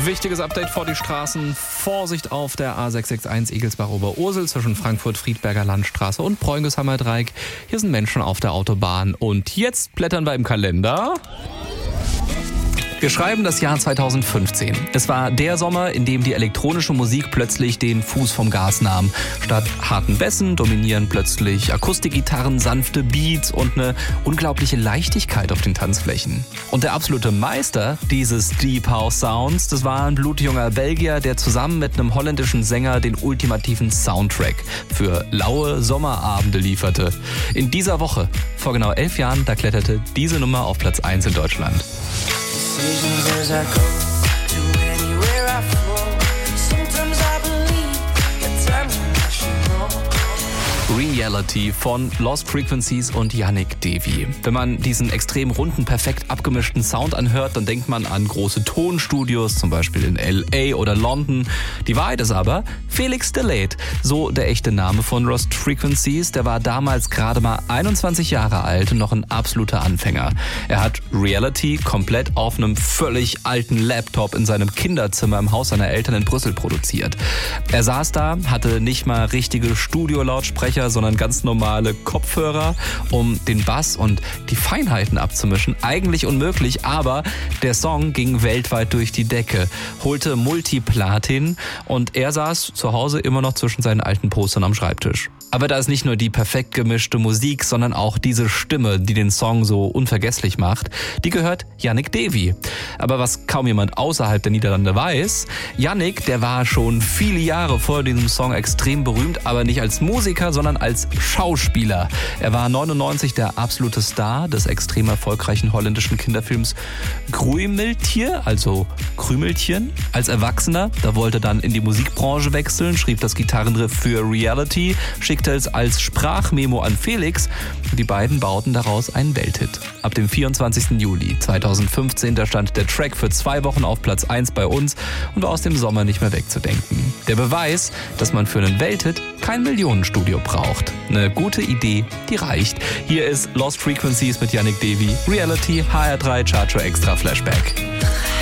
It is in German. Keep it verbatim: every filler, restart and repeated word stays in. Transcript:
Wichtiges Update vor die Straßen. Vorsicht auf der A sechs sechs eins Egelsbach-Oberursel zwischen Frankfurt-Friedberger Landstraße und Preungeshammer Dreieck. Hier sind Menschen auf der Autobahn. Und jetzt blättern wir im Kalender. Wir schreiben das Jahr zweitausendfünfzehn. Es war der Sommer, in dem die elektronische Musik plötzlich den Fuß vom Gas nahm. Statt harten Bässen dominieren plötzlich Akustikgitarren, sanfte Beats und eine unglaubliche Leichtigkeit auf den Tanzflächen. Und der absolute Meister dieses Deep House Sounds, das war ein blutjunger Belgier, der zusammen mit einem holländischen Sänger den ultimativen Soundtrack für laue Sommerabende lieferte. In dieser Woche, vor genau elf Jahren, da kletterte diese Nummer auf Platz eins in Deutschland. As I go to anywhere I flow, sometimes I believe, at times I'm not sure. Reality von Lost Frequencies und Yannick Devi. Wenn man diesen extrem runden, perfekt abgemischten Sound anhört, dann denkt man an große Tonstudios, zum Beispiel in L A oder London. Die Wahrheit ist aber Felix Delayed, so der echte Name von Lost Frequencies. Der war damals gerade mal einundzwanzig Jahre alt und noch ein absoluter Anfänger. Er hat Reality komplett auf einem völlig alten Laptop in seinem Kinderzimmer im Haus seiner Eltern in Brüssel produziert. Er saß da, hatte nicht mal richtige Studiolautsprecher, sondern ganz normale Kopfhörer, um den Bass und die Feinheiten abzumischen. Eigentlich unmöglich, aber der Song ging weltweit durch die Decke, holte Multiplatin und er saß zu Hause immer noch zwischen seinen alten Postern am Schreibtisch. Aber da ist nicht nur die perfekt gemischte Musik, sondern auch diese Stimme, die den Song so unvergesslich macht, die gehört Yannick Devi. Aber was kaum jemand außerhalb der Niederlande weiß, Yannick, der war schon viele Jahre vor diesem Song extrem berühmt, aber nicht als Musiker, sondern als Schauspieler. Er war neunundneunzig der absolute Star des extrem erfolgreichen holländischen Kinderfilms Groeimeltier, also Krümelchen. Als Erwachsener, da wollte er dann in die Musikbranche wechseln, schrieb das Gitarrenriff für Reality, schickte es als Sprachmemo an Felix. Die beiden bauten daraus einen Welthit. Ab dem vierundzwanzigsten Juli zweitausendfünfzehn, da stand der Track für zwei Wochen auf Platz eins bei uns und war aus dem Sommer nicht mehr wegzudenken. Der Beweis, dass man für einen Welthit kein Millionenstudio braucht. Eine gute Idee, die reicht. Hier ist Lost Frequencies mit Yannick Devi, Reality, H R drei Charger Extra Flashback.